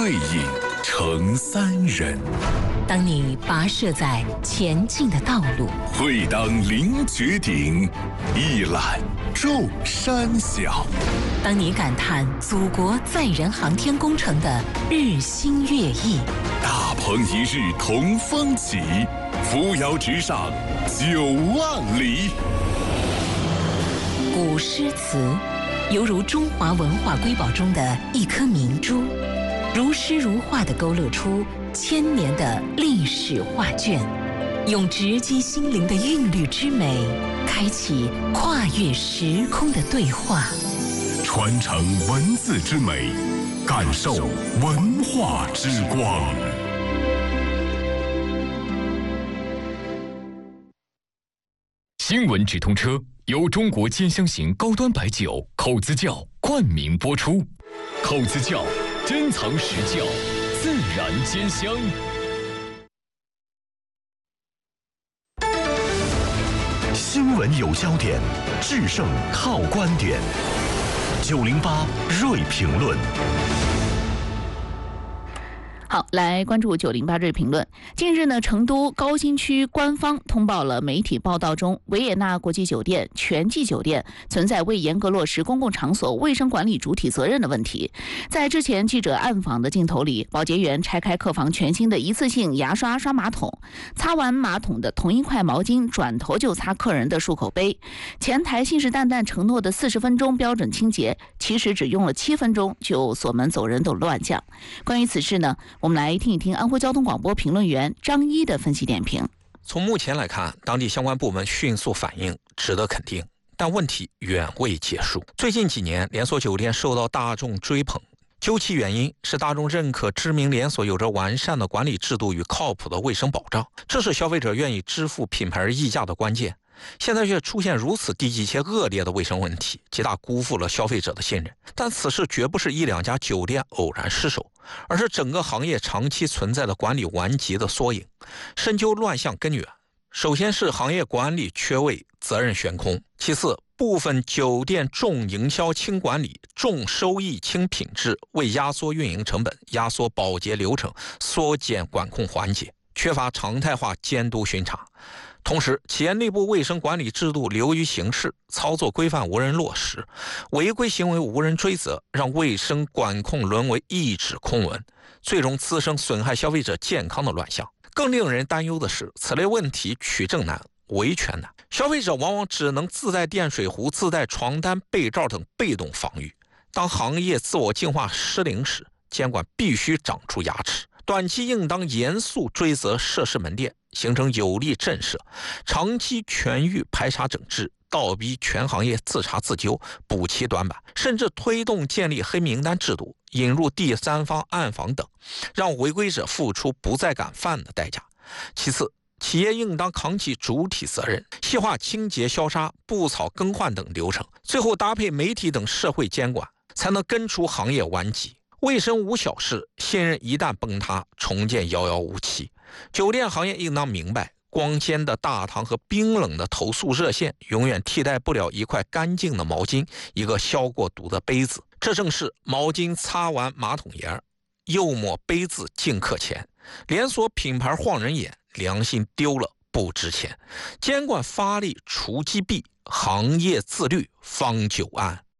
对影成三人。 当你跋涉在前进的道路， 会当凌绝顶，一览众山小。 当你感叹祖国载人航天工程的日新月异， 大鹏一日同风起，扶摇直上9万里。 古诗词犹如中华文化瑰宝中的一颗明珠，如诗如画地勾勒出千年的历史画卷，用直击心灵的韵律之美，开启跨越时空的对话， 传承文字之美，感受文化之光。 新闻直通车由中国兼香型高端白酒口子窖冠名播出，口子窖珍藏实窖，自然兼香。 新闻有焦点，制胜靠观点。908锐评论。 好，来关注908锐评论。近日呢，成都高新区官方通报了媒体报道中，维也纳国际酒店、全季酒店存在未严格落实公共场所卫生管理主体责任的问题。在之前记者暗访的镜头里，保洁员拆开客房全新的一次性牙刷刷马桶，擦完马桶的同一块毛巾转头就擦客人的漱口杯。前台信誓旦旦承诺的40分钟标准清洁，其实只用了7分钟就锁门走人都乱降。关于此事呢，我们来听一听安徽交通广播评论员张一的分析点评。 从目前来看，当地相关部门迅速反应，值得肯定，但问题远未结束。最近几年，连锁酒店受到大众追捧，究其原因是大众认可知名连锁有着完善的管理制度与靠谱的卫生保障，这是消费者愿意支付品牌溢价的关键。现在却出现如此低级且恶劣的卫生问题，极大辜负了消费者的信任。但此事绝不是1、2家酒店偶然失手，而是整个行业长期存在的管理顽疾的缩影。深究乱象根源，首先是行业管理缺位，责任悬空；其次，部分酒店重营销轻管理，重收益轻品质，为压缩运营成本、压缩保洁流程、缩减管控环节，缺乏常态化监督巡查。同时，企业内部卫生管理制度流于形式，操作规范无人落实，违规行为无人追责，让卫生管控沦为一纸空文，最终滋生损害消费者健康的乱象。更令人担忧的是，此类问题取证难、维权难，消费者往往只能自带电水壶、自带床单、被罩等被动防御。当行业自我净化失灵时，监管必须长出牙齿。短期应当严肃追责涉事门店，形成有力震慑；长期全域排查整治，倒逼全行业自查自纠，补齐短板，甚至推动建立黑名单制度，引入第三方暗访等，让违规者付出不再敢犯的代价。其次，企业应当扛起主体责任，细化清洁消杀、布草更换等流程，最后搭配媒体等社会监管，才能根除行业顽疾。卫生无小事，信任一旦崩塌，重建遥遥无期。酒店行业应当明白，光鲜的大堂和冰冷的投诉热线永远替代不了一块干净的毛巾，一个消过毒的杯子。这正是毛巾擦完马桶沿，又抹杯子进客前。连锁品牌晃人眼，良心丢了不值钱。监管发力除积弊，行业自律方久安。